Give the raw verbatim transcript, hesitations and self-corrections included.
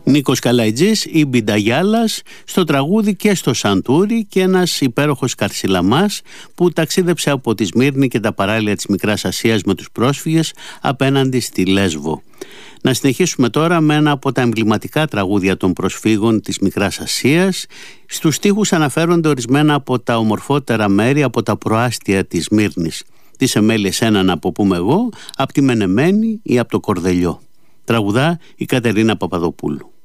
Νίκος Καλαϊτζής, η Μπινταγιάλας στο τραγούδι και στο σαντούρι, και ένας υπέροχος Καρσιλαμάς που ταξίδεψε από τη Σμύρνη και τα παράλια της Μικράς Ασίας με τους πρόσφυγες απέναντι στη Λέσβο. Να συνεχίσουμε τώρα με ένα από τα εμβληματικά τραγούδια των προσφύγων της Μικράς Ασίας. Στους στίχους αναφέρονται ορισμένα από τα ομορφότερα μέρη από τα προάστια της Σμύρνης. Τι σε μέλει εσένα να αποπούμε εγώ, από τη Μενεμένη ή από το Κορδελιό. Τραγουδά η Κατερίνα Παπαδοπούλου.